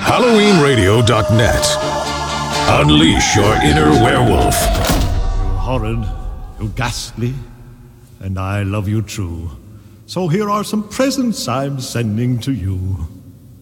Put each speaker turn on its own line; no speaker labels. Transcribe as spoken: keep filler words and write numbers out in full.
Halloween Radio dot net. Unleash your inner werewolf.
You're horrid, you're ghastly, and I love you true. So here are some presents I'm sending to you.